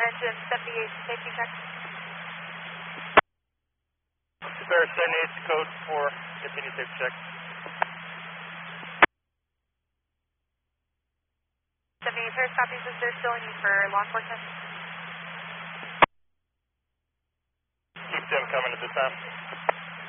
engine 78 safety check. Spare 78 code for continue safety check. 78 Paris copies. Is there still a need for law enforcement? Keep them coming at this time.